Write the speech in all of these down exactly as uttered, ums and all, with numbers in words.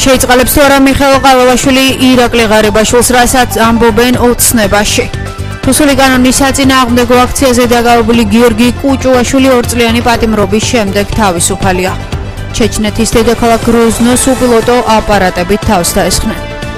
შეიწყალებს თუ არა მიხეილ ყაველაშვილი ირაკლი ღარიბაშვილს, რასაც ამბობენ ოცნებაში. რუსული კანონის საწინააღმდეგო აქციაზე დაგავებული გიორგი კუჭუაშვილი ორწლიანი პატიმრობის შემდეგ თავისუფალია. ჩეჩნეთის დედაქალაქ გროზნოს უპილოტო აპარატებით თავს დაესხნენ.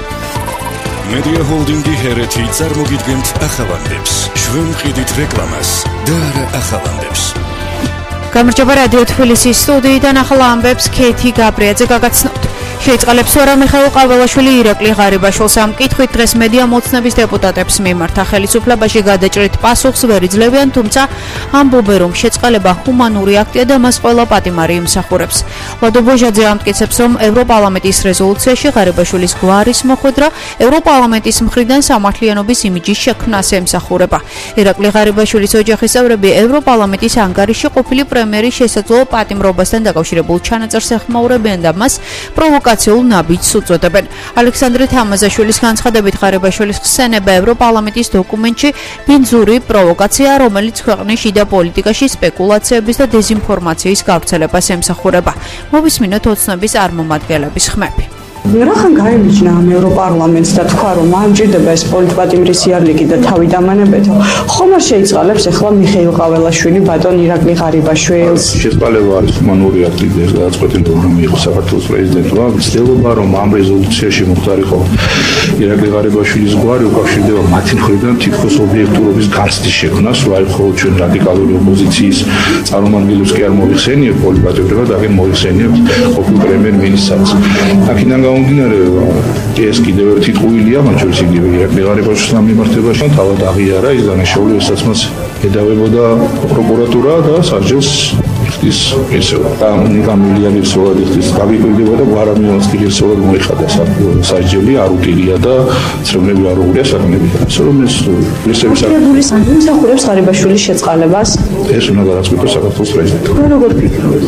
Media Holding-ი ჰერეთი წარმოგიდგენთ ახალანდებს. ჩვენ ვყიდით რეკლამას და არა ახალანდებს. გამარჯობა რადიო თბილისის სტუდიიდან ახლა ამბებს ქეთი გაბრიაძე გაგაცნობთ. შეიწყალებს თუ არა მიხეილ ყაველაშვილი ირაკლი ღარიბაშვილს ამ კითხვით დღეს მედია მოცნების დეპუტატებს მიმართა ხელისუფლებაში გადაჭრით პასუხს ვერ იძლევიან, თუმცა ამბობენ რომ შეწყალება ჰუმანური აქტია და მას ყველა პატიმარი იმსახურებს. ლადო ბოჟაძე ამტკიცებს რომ ევროპარლამენტის რეზოლუციაში ღარიბაშვილის გვარის მოხვედრა ევროპარლამენტის მხრიდან სამართლიანობის იმიჯის შექმნას ემსახურება. ირაკლი ღარიბაშვილის ოჯახის წევრები ევროპარლამენტის ანგარიში ყოფილი პრემიერის შესაძლო პატიმრობასთან დაკავშირებულ ჩანაწერს ეხმაურებიან და მას პროვოკაციულ ნაბიჯს უწოდებენ. ალექსანდრე თამაზაშვილის განცხადებით ღარიბაშვილის ხსენება ევროპარლამენტის დოკუმენტში ბინძური პროვოკაცია, რომელიც ქვეყნის შიდა პოლიტიკაში სპეკულაციების და დეზინფორმაციის გავრცელებას ემსახურება. მოვისმინოთ ოცნების წარმომადგენლების ხმები. რახან გაემიჯნა ამ ევროპარლამენტს და თქვა რომ ამჭირდება ეს პოლიტპატიმრის იარლიკი და თავი დამანებეთო, ხომ არ შეიწყალებს ახლა მიხეილ ყაველაშვილი ბატონ ირაკლი ღარიბაშვილს? შეწყალება არის ჰუმანური აქტი და გადაწყვეტილი პროგრამა იყო საქართველოს პრეზიდენტმა. ცდილობა რომ ამ რეზოლუციაში მოხდარიყო ირაკლი ღარიბაშვილის გვარი უკავშირდება მათი მხრიდან თითქოს ობიექტურობის განცდის შექმნას, რომ აი ხოლმე ჩვენ რადიკალური ოპოზიციის წარმომადგენლებს კი არ მოიხსენიებთ პოლიტპატიმრება და აღარ მოიხსენიებთ ყოფილ პრემიერ-მინისტრს. აქედან გამომდინარე, ეს კიდევ ერთი ტყუილია, მათ შორის იგივე ირაკლი ღარიბაშვილის მიმართებაში, თავად აღიარა ის დანაშაული, რასაც მას ედავებოდა პროკურატურა და სასჯელს იხდის ესეო. და ნიკამ მილიონერს ვოლად იხდის, გაგიკვირდება და გვარამიონს კი ერთსოულად მოიხადა სასჯელი, არ უტირია და ცრემლები არ უღურია საკანები. ასე რომ ეს პრესების აკადემიის სამსახურებს ღარიბაშვილის შეწყალებას ეს უნდა გადაწყვიტოს საქართველოს პრეზიდენტი. როგორ ფიქრობთ?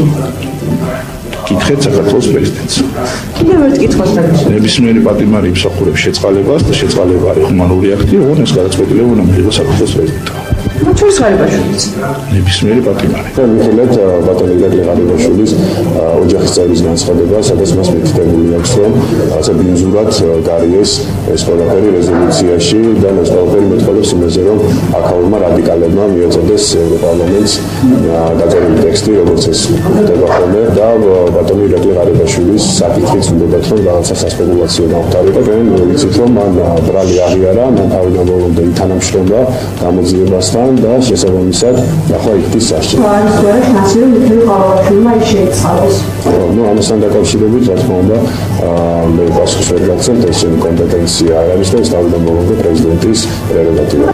კითხეთ საქართველოს პრეზიდენტს. კიდევ ერთ კითხვას დაგისვენებ. ნებისმიერი პატიმარი იმსახურებს შეწყალებას და შეწყალება არის ჰუმანური აქტი, როგორ ეს გადაწყვეტილება უნდა მიიღოს საქართველოს პრეზიდენტმა. ჩვენს ღარიბაშვილის ნებისმიერი პატიმარი. ვიხილეთ ბატონ ირაკლი ღარიბაშვილის ოჯახის წევრის განცხადება, სადაც მას მითითებული აქვს, რომ ასე ბინძურად გარიეს ეს ყველაფერი რეზოლუციაში და ეს ყველაფერი მეტყველებს იმაზე, რომ აქაურმა რადიკალებმა მიეწოდეს ევროპარლამენტს დაწერილი ტექსტი, როგორც ეს ხდება ხოლმე და ბატონ ირაკლი ღარიბაშვილის საკითხიც უნდათ, რომ რაღაცა სასპეკულაციო გამختارიყო, და ვიცით, რომ მან ბრალი აღიარა, მან თავიდან ბოლომდე ითანამშრომლა გამოძიებასთან და შესაბამისად ახლა იქდის სასჯელი. არის ვერა შანსი რომ მიხეილ ყაველაშვილმა ის შეიწყალოს. ნუ ამასთან დაკავშირებით, რა თქმა უნდა, მე პასუხს ვერ გაგცემთ, ეს ჩემი კომპეტენცია არ არის და ეს თავიდან ბოლომდე პრეზიდენტის პრეროგატივაა.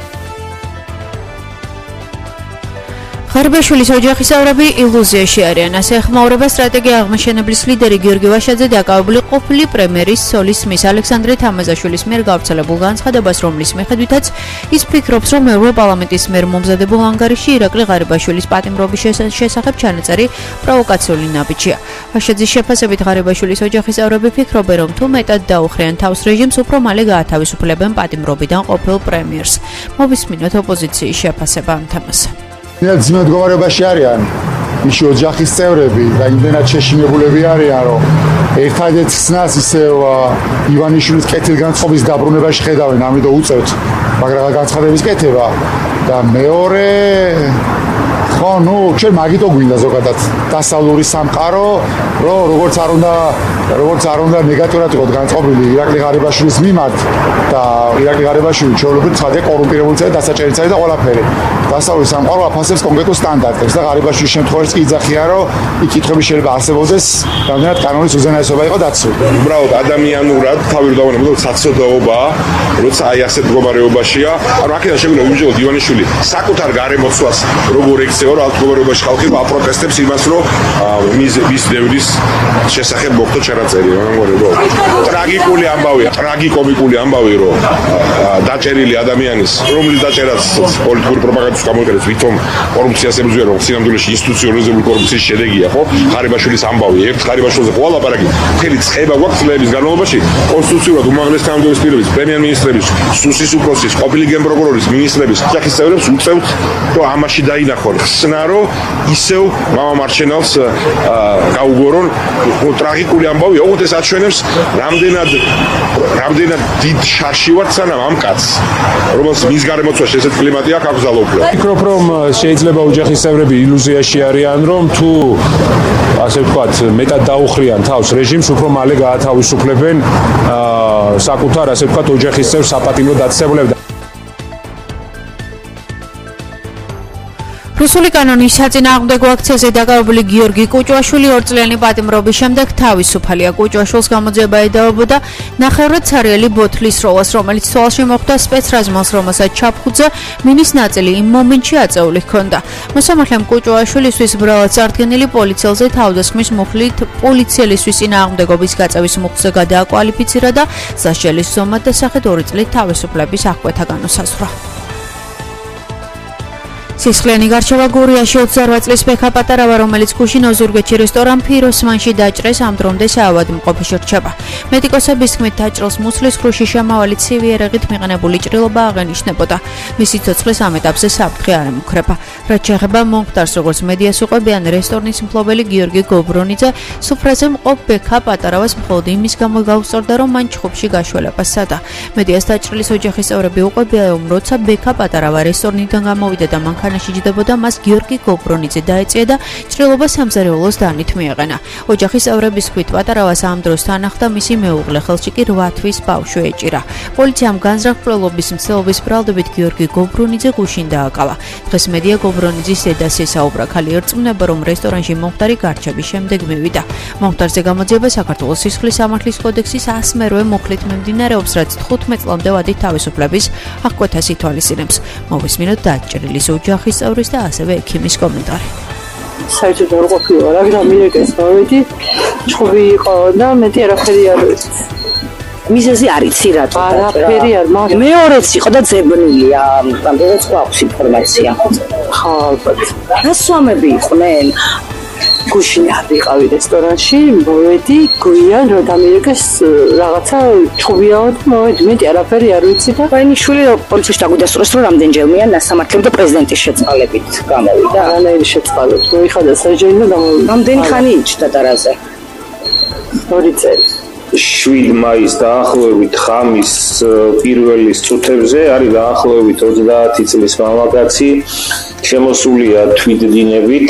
ღარიბაშვილის ოჯახის წევრები ილუზიაში არიან, ასე ეხმაურება სტრატეგია აღმაშენებლის ლიდერი გიორგი ვაშაძე დაკავებული ყოფილი პრემიერის სოლის მის ალექსანდრე თამაზაშვილის მიერ გავრცელებულ განცხადებას, რომლის მიხედვითაც ის ფიქრობს, რომ ევროპარლამენტის მიერ მომზადებულ ანგარიში ირაკლი ღარიბაშვილის პატიმრობის შესახებ ჩანაწერი პროვოკაციული ნაბიჯია. ვაშაძის შეფასებით ღარიბაშვილის ოჯახის წევრები ფიქრობენ, რომ თუ მეტად დაუხრიან თავს რეჟიმს, უფრო მალე გაათავისუფლებენ პატიმრობიდან ყოფილ პრემიერს. მოვისმინოთ ოპოზიციის შეფასება ამ თემაზე. ძიმე მდგომარეობაში არიან მისი ოჯახის წევრები და იმდენად შეშინებულები არიან, რომ ერთადერთ ხსნას ისევ ივანიშვილის კეთილგანწყობის დაბრუნებაში ხედავენ, ამიტომ უწევთ მაგრამ განცხადების კეთება და მეორე ხო, ნუ ჩვენ მაგიტო გვინდა ზოგადად დასავლური სამყარო, რომ როგორც არ უნდა როგორც არ უნდა ნეგატიურად იყოს განწყობილი ირაკლი ღარიბაშვილის მიმართ და ირაკლი ღარიბაშვილი ჩვეულებრივ ცხადია კორუმპირებულია და დასაჭერიცაა და ყველაფერი. დასავლური სამყარო აფასებს კონკრეტულ სტანდარტებს და ღარიბაშვილის შემთხვევაში კი იძახია, რომ იქ კითხვები შეიძლება არსებობდეს, რამდენად კანონის უზენაესობა იყო დაცული. უბრალოდ ადამიანურად თავი რომ დავანებო საცოდაობაა, როცა აი ასეთ მდგომარეობაშია, ანუ აქედან შეგვიძლია ვიმჯეროთ ივანიშვილი საკუთარ გარემოცვას როგორ ექცევა, რომ ამ მდგომარეობაში ხალხი აპროტესტებს იმას, რომ მის მის დევრის შესახებ მოხდა ჩანაწერი, რა ტრაგიკული ამბავია, ტრაგიკომიკული ამბავი, რომ დაჭერილი ადამიანის, რომლის დაჭერაც პოლიტიკური პროპაგანდის გამოიყენებს, ვითომ კორუფციას ებრძვიან, რომ სინამდვილეში ინსტიტუციონალიზებული კორუფციის შედეგია, ხო? ღარიბაშვილის ამბავი, ერთ ღარიბაშვილზე ყველა ლაპარაკი, მთელი წება გვაქვს წლების განმავლობაში, კონსტიტუციურად უმაღლეს თანამდებობის პირების, პრემიერ-მინისტრების, სუსის უფროსის, ყოფილი გენპროკურორის, მინისტრების, ოჯახის წევრებს უწევთ, რომ ამაში დაინახონ. გახსნა, რომ ისევ მამა მარჩენალს გაუგორონ. ტრაგიკული ამბავი, ოღონდ ეს აჩვენებს რამდენად რამდენად დიდ შარში ვარ სანამ ამ კაცს, რომელს მის გარემოცვაში ესეთ კლიმატი აქვს აკრძალოფლა. ვფიქრობ, რომ შეიძლება ოჯახის წევრები ილუზიაში არიან, რომ თუ ასე ვთქვათ, მეტად დაუხრიან თავს რეჟიმს, უფრო მალე გაათავისუფლებენ საკუთარ, ასე ვთქვათ, ოჯახის წევრს საპატიმრო დაწესებულებად. რუსული კანონის საწინააღმდეგო აქციაზე დაკავებული გიორგი კუჭუაშვილი ორწლიანი პატიმრობის შემდეგ თავისუფალია. კუჭუაშვილს გამოძიება ედავებოდა ნახევრად ცარიელი ბოთლის როლას, რომელიც თვალში მოხვდა სპეცრაზმელს, რომელსაც ჩაფხუძა მინის ნაწილი იმ მომენტში აწეული ჰქონდა. მოსამართლემ კუჭუაშვილისთვის ბრალად წარდგენილი პოლიციელზე თავდასხმის მუხლით პოლიციელისთვის წინააღმდეგობის გაწევის მუხლზე გადააკვალიფიცირა და სასჯელის ზომად დასახეთ ორი წლით თავისუფლების აღკვეთა განუსაზღვრა. სისხლიანი გარჩევა გურიაში ოცდაორ წლის ბექა პატარავა, რომელიც გუშინ ოზურგეთში რესტორან ფიროსმანში დაჭრეს, ამ დრომდე საავადმყოფოში რჩება. მედიკოსების თქმით, დაჭრილს მუცლის ქრუში შემავალი ცივი ერეღით მიყენებული ჭრილობა აღენიშნებოდა. მისი ცოცხლის ამ ეტაპზე საფრთხე არ ემუქრება. რაც შეეხება მომხდარს, როგორც მედიას უყვებიან, რესტორნის მფლობელი გიორგი გობრონიძე სუფრაზე მყოფ ბექა პატარავას მხოლოდ იმის გამო გაუსწორდა, რომ მან ჩხუბში გაშველება სცადა. მედიას დაჭრილის ოჯახის წევრები უყვებიან, რომ როცა ბექა პატარავა რესტორნიდან გამოვიდა და მანქანაში ჯდებოდა, მას გიორგი გობრონიძე დაეწია და ჭრილობა სამზარეულოს დანით მიეღენა. ოჯახის წევრების თქმით, პატარავას ამ დროს თან ახლდა მისი მეუღლე, ხელში კი რვა თვის ბავშვი ეჭირა. პოლიციამ განზრახ-მკვლელობის მცდელობის ბრალდებით გიორგი გობრონიძე გუშინ დააკავა. დღეს მედია გობრონიძის დედას ესაუბრა. ქალი ერწმუნება, რომ რესტორანში მომხდარი გარჩევის შემდეგ მივიდა. მომხდარზე გამოძიება საქართველოს სისხლის სამართლის კოდექსის ასმერვე მუხლით მიმდინარეობს, რაც თხუთმეტ წლამდე ვადით თავისუფლების აღკვეთას ითვალისწინებს. მოვისმინოთ დაჭრილის ოჯახის წევრის და ასევე ექიმის კომენტარი. საერთოდ არ ყოფილა, მაგრამ მილეკეს მოვედი, ჩხუბი იყო და მეტი არაფერი არ ვიცი. მიზეზი არ იცი რატო არაფერი არ მაგრამ მეორეც იყო და ძებნილია, რამდენიც გვაქვს ინფორმაცია. ხო, ალბათ. რა სვამები იყვნენ? გუშინ ვიყავი რესტორანში, მოვედი, გვიან რომ დამირეკეს რაღაცა ჩხუბიაო და მოვედი, მეტი არაფერი არ ვიცი და ვაინი შვილი პოლიციაში დაგუდასტურეს, რომ რამდენჯერმეა ნასამართლებლად და პრეზიდენტის შეწყალებით გამოვიდა. არანაირი შეწყალებით მოიხადა საჯელი და გამოვიდა. რამდენი ხანი იჯდა დარაზე? ორი წელი. შვიდ მაისს დაახლოებით ხამის პირველი წუთებზე არის დაახლოებით ოცდაათი წლის მამაკაცი, შემოსულია თვითდინებით.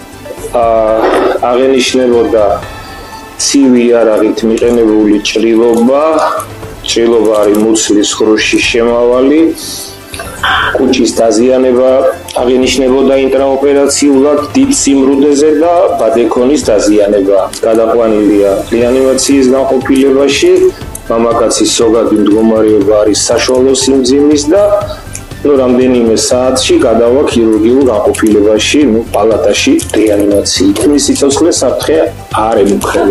აღენიშნებოდა ცივი იარაღით მიყენებული ჭრილობა, ჭრილობა არის მუცლის ქრუში შემავალი, კუჭის დაზიანება აღენიშნებოდა ინტრაოპერაციულად დიდ სიმრუდეზე და ბადექონის დაზიანება. გადაყვანილია რეანიმაციის განყოფილებაში, მამაკაცის ზოგადი მდგომარეობა არის საშუალო სიმძიმის და ნუ რამდენიმე საათში გადავა ქირურგიულ განყოფილებაში, ნუ პალატაში რეანიმაციით. მისი სიცოცხლე საფრთხე არ ემუქრება.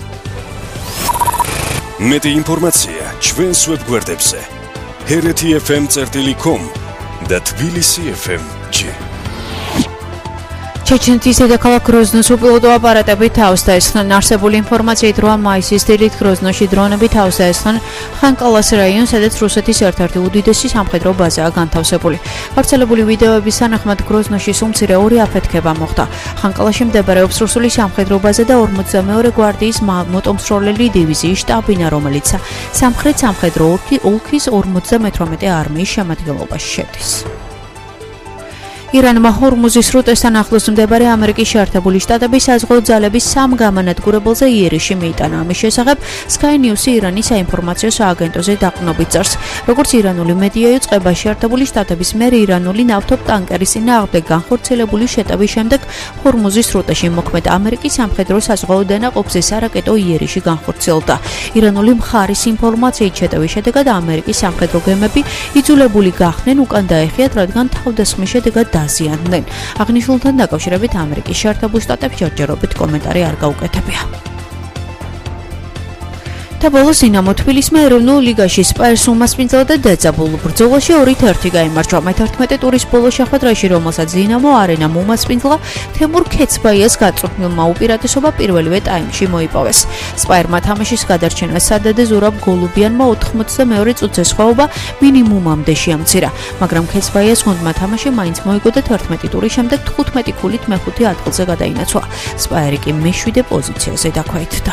მეტი ინფორმაცია ჩვენს ვებგვერდებზე ჰერეთი ეფ ემ წერტილი კომ და თბილისი ეფ ემ ჯი. ჩეჩნეთის დედაქალაქ გროზნოს უპილოტო აპარატები თავს დაესხნენ. არსებული ინფორმაციით რვა მაისის დილით გროზნოში დრონები თავს დაესხნენ ხანკალას რაიონს, სადაც რუსეთის ერთ-ერთი უდიდესი სამხედრო ბაზაა განთავსებული. გავრცელებული ვიდეოების თანახმად გროზნოში სულ მცირე ორი აფეთქება მოხდა. ხანკალაში მდებარეობს რუსული სამხედრო ბაზა და ორმოცდამეორე გვარდიის მოტომსროლელი დივიზიის შტაბინა, რომელიც სამხრეთ სამხედრო ოლქის ორმოცდამეთვრამეტე არმიის შემადგენლობაში შედის. ირანმა ჰორმუზის სრუტესთან ახლოს მდებარე ამერიკის შეერთებული შტატების საზღვაო ძალების სამ გამანადგურებელზე იერიში მიიტანა. ამის შესახებ Sky News-ი ირანის საინფორმაციო სააგენტოზე დაყრდნობით წერს. როგორც ირანული მედია იწყება, შეერთებული შტატების მიერ ირანული ნავთობ-ტანკერის წინააღმდეგ განხორციელებული შეტევის შემდეგ ჰორმუზის სრუტეში მოქმედ ამერიკის სამხედრო საზღვაო დანაყოფზე სარაკეტო იერიში განხორციელდა. ირანული მხარის ინფორმაციით შეტევის შედეგად ამერიკის სამხედრო გემები იძულებული გახდნენ უკან დაეხიათ, რადგან თავდასხმის შედეგად დაზიანდნენ. აღნიშნულთან დაკავშირებით ამერიკის შეერთებულ შტატებს ჯერჯერობით კომენტარი არ გაუკეთებია. და ბოლოს დინამო თბილისმა ეროვნულ ლიგაში სპაერს უმასპინძლა და დაძაბულ ბრძოლაში ორით ერთი გაიმარჯვა. მეთერთმეტე ტურის ბოლო შეხვედრაში, რომელსაც დინამო არენამ უმასპინძლა, თემურ ქეცბაიას გაწვრთნილმა უპირატესობა პირველივე ტაიმში მოიპოვეს. სპაერმა თამაშის გადარჩენას სადადე ზურაბ გოლუბიანმა ოთხმოცდამეორე წუთზე სხვაობა მინიმუმამდე შეამცირა, მაგრამ ქეცბაიას გუნდმა თამაში მაინც მოიგო და თერთმეტი ტურის შემდეგ თხუთმეტი ქულით მეხუთე ადგილზე გადაინაცვლა. სპაერი კი მეშვიდე პოზიციაზე დაქვეითდა.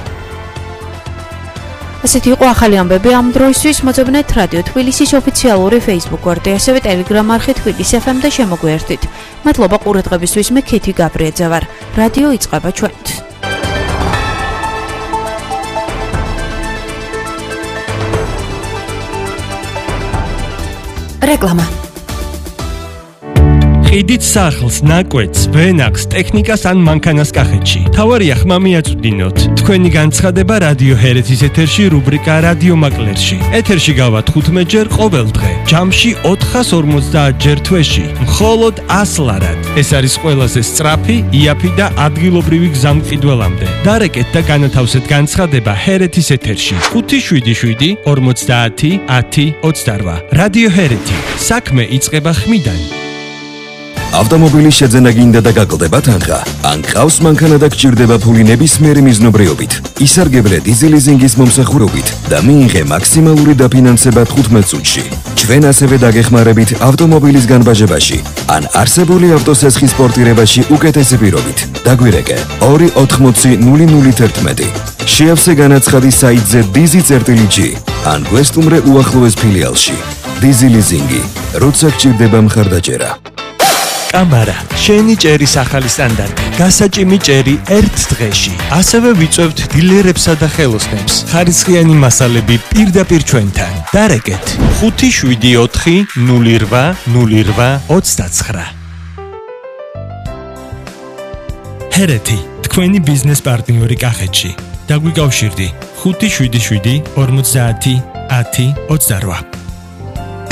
ასეთი იყო ახალი ამბები ამ დროისთვის. მოძებნეთ რადიო თბილისის ოფიციალური Facebook გვერდი, ასევე Telegram არხი თბილისი ეფ ემ და შემოგვიერთდით. მადლობა ყურადღებისთვის, მე ქეთი გაბრიაძე ვარ. რადიო იწყება ჩვენით. რეკლამა. ყიდით სახლს, ნაკვეთს, ვენახს, ტექნიკას ან მანქანას კახეთში. თავარია ხმა მიაწვდინოთ. თქვენი განცხადება რადიო ჰერეთის ეთერში რუბრიკა რადიო მაკლერში. ეთერში გავა თხუთმეტ ჯერ ყოველ დღე. ჯამში ოთხას ორმოცდაათ ჯერ თვეში. მხოლოდ ას ლარად. ეს არის ყველაზე სწრაფი, იაფი და ადგილობრივი გზამკიდველამდე. დარეკეთ და განათავსეთ განცხადება ჰერეთის ეთერში. ხუთი შვიდი შვიდი ორმოცდაათი ათი ოცდარვა. რადიო ჰერეთი. საქმე იწყება ხმიდან. ავტომობილის შეძენა გინდა და გაკლდება თანხა. ან ყავს მანქანა და გჭირდება ფული ნებისმიერი მიზნობრიობით. ისარგებლე დიზელიზინგის მომსახურებით და მიიღე მაქსიმალური დაფინანსება თხუთმეტ წუთში. ჩვენ ასევე დაგეხმარებით ავტომობილის განბაჟებაში ან არსებული ავტოსესხის პორტირებაში უკეთესი პირობით. დაგვირეკე ორი ოთხმოცი ნული ნული თერთმეტი. შეავსე განაცხადი საიტზე დიზი წერტილი ჯი ან გვესტუმრე უახლოეს ფილიალში. დიზელიზინგი, როცა გჭირდება მხარდაჭერა. კამარა, შენი ჭერის ახალი სტანდარტი. გასაჭიმი ჭერი ერთ დღეში. ასევე ვიწევთ დილერებსა და ხელოსნებს. ხარისხიანი მასალები პირდაპირ ჩვენთან. დარეკეთ ხუთი შვიდი ოთხი ნული რვა ნული რვა ოცდაცხრა. ჰერეთი, თქვენი ბიზნეს პარტნიორი კახეთში. დაგვიკავშირდი ხუთი შვიდი შვიდი ორმოცდაათი ათი ოცდარვა.